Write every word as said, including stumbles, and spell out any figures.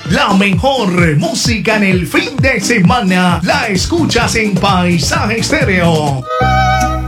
La mejor música en el fin de semana la escuchas en Paisaje Estéreo.